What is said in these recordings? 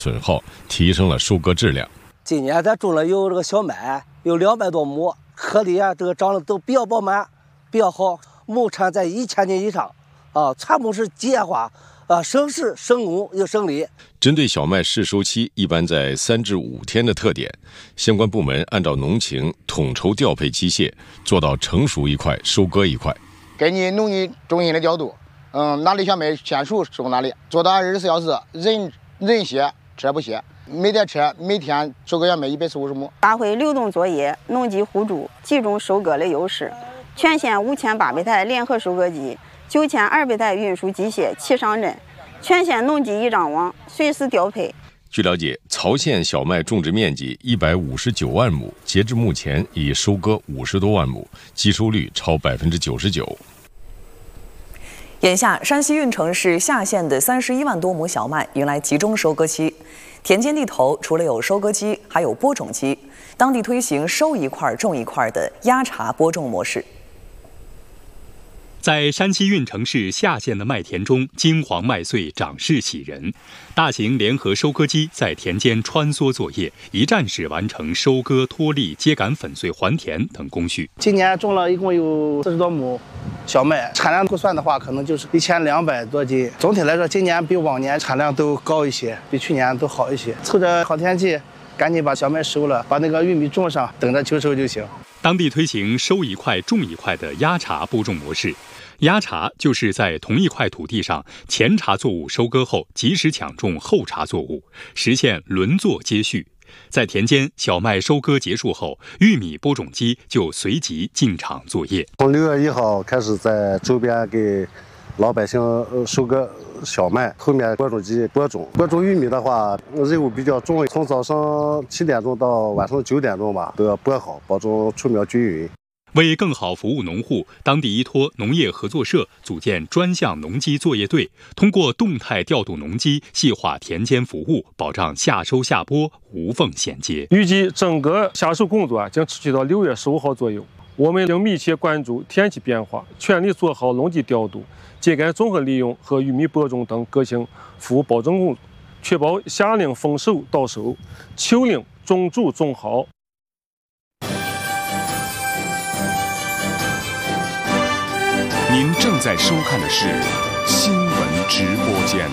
损耗，提升了收割质量。 今年咱种了有这个小麦，有200多亩，颗粒这个长得都比较饱满，比较好，亩产在1000斤以上，全部是机械化，省时、省工又省力。 针对小麦试收期一般在3至5天的特点，相关部门按照农情统筹调配机械，做到成熟一块收割一块。 根据农业中心的调度，哪里小麦先熟收哪里，做到24小时人歇车不歇。每台车每天收割小麦145亩， 发挥流动作业、农机互助、集中收割的优势。全县5800台联合收割机、9200台运输机械齐上阵，全县农机仪仗网，随时调配。 据了解，曹县小麦种植面积159万亩，截至目前已收割50多万亩，基收率超99%。 眼下，山西运城市夏县的31万多亩小麦迎来集中收割期。田间地头除了有收割机，还有播种机。当地推行收一块种一块的压茬播种模式。 在山西运城市夏县的麦田中，金黄麦穗长势喜人。大型联合收割机在田间穿梭作业，一站式完成收割、脱粒、秸秆粉碎、还田等工序。 今年种了一共有40多亩小麦，产量估算的话，可能就是1200多斤。总体来说，今年比往年产量都高一些，比去年都好一些。凑着好天气，赶紧把小麦收了，把那个玉米种上，等着秋收就行。 当地推行收一块种一块的压茬播种模式。压茬就是在同一块土地上，前茬作物收割后，及时抢种后茬作物，实现轮作接续。在田间，小麦收割结束后，玉米播种机就随即进场作业。 从6月1号开始，在周边给老百姓收割小麦，后面播种机播种。播种玉米的话，任务比较重，从早上7点钟到晚上9点钟吧，都要播好，保证出苗均匀。 为更好服务农户，当地依托农业合作社组建专项农机作业队，通过动态调度农机，细化田间服务，保障夏收夏播无缝衔接。 预计整个夏收工作将持续到6月15号左右。我们将密切关注天气变化，全力做好农机调度、秸秆综合利用和玉米播种等各项服务保证工作，确保夏令丰收到收，秋令种贮种好。 您正在收看的是新闻直播间。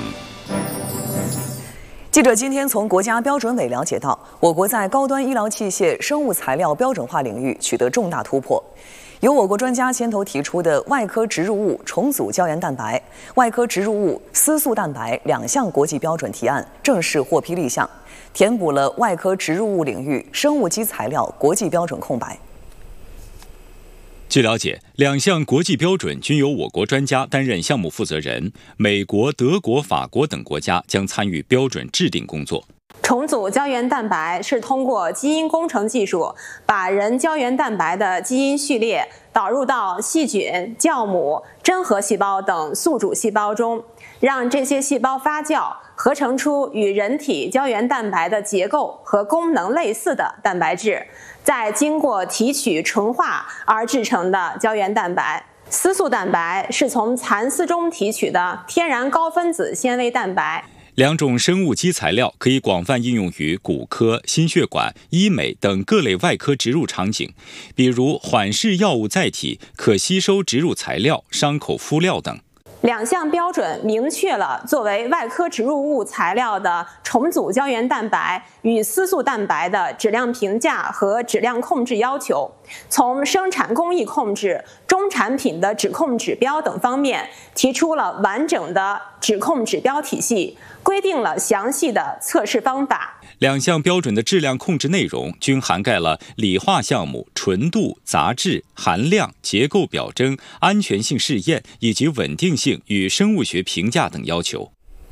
记者今天从国家标准委了解到，我国在高端医疗器械、生物材料标准化领域取得重大突破。由我国专家牵头提出的外科植入物重组胶原蛋白、外科植入物丝素蛋白2项国际标准提案正式获批立项，填补了外科植入物领域生物基材料国际标准空白。 据了解，2项国际标准均由我国专家担任项目负责人，美国、德国、法国等国家将参与标准制定工作。 重组胶原蛋白是通过基因工程技术，把人胶原蛋白的基因序列导入到细菌、酵母、真核细胞等宿主细胞中，让这些细胞发酵，合成出与人体胶原蛋白的结构和功能类似的蛋白质，再经过提取纯化而制成的胶原蛋白。丝素蛋白是从蚕丝中提取的天然高分子纤维蛋白。 2种生物基材料可以广泛应用于骨科、心血管、医美等各类外科植入场景，比如缓释药物载体、可吸收植入材料、伤口敷料等。 2项标准明确了作为外科植入物材料的重组胶原蛋白与丝素蛋白的质量评价和质量控制要求，从生产工艺控制、终产品的质控指标等方面提出了完整的质控指标体系，规定了详细的测试方法。 2项标准的质量控制内容均涵盖了理化项目、纯度、杂质、含量、结构表征、安全性试验以及稳定性与生物学评价等要求。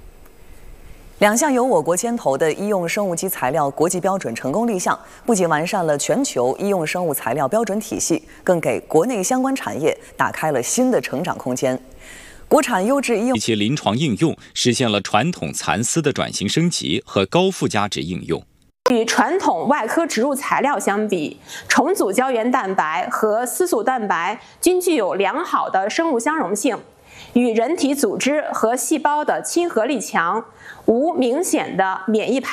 2项由我国牵头的医用生物基材料国际标准成功立项，不仅完善了全球医用生物材料标准体系，更给国内相关产业打开了新的成长空间。国产优质医用其临床应用实现了传统蚕丝的转型升级和高附加值应用。 与传统外科植入材料相比，重组胶原蛋白和丝素蛋白均具有良好的生物相容性，与人体组织和细胞的亲和力强，无明显的免疫排